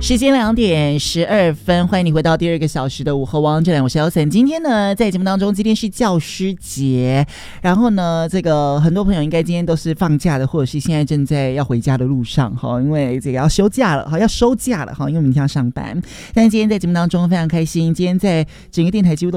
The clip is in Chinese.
时间2:12，欢迎你回到第2个小时的午后汪这两，我是 Elson。今天呢，在节目当中，今天是教师节，然后呢，这个很多朋友应该今天都是放假的，或者是现在正在要回家的路上哈，因为这个要休假了哈，要收假了哈，因为明天要上班。但是今天在节目当中非常开心，今天在整个电台几乎都